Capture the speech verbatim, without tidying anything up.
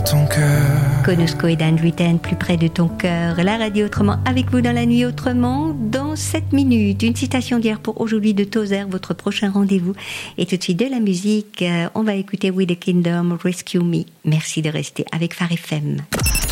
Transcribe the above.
ton cœur. Konusko et Dan Dritten, plus près de ton cœur. La radio autrement, avec vous dans la nuit autrement, dans sept minutes. Une citation d'hier pour aujourd'hui de Tozer, votre prochain rendez-vous. Et tout de suite de la musique, on va écouter We the Kingdom, Rescue Me. Merci de rester avec Phare F M.